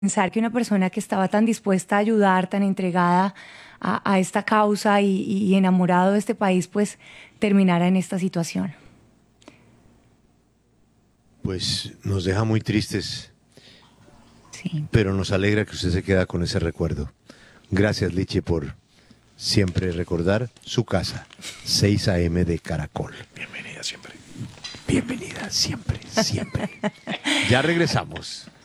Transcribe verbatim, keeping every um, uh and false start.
Pensar que una persona que estaba tan dispuesta a ayudar, tan entregada a, a esta causa y, y enamorado de este país, pues terminara en esta situación. Pues nos deja muy tristes, Sí. pero nos alegra que usted se queda con ese recuerdo. Gracias, Lichi, por siempre recordar su casa, seis a eme de Caracol. Bienvenida siempre. Bienvenida siempre, siempre. Ya regresamos.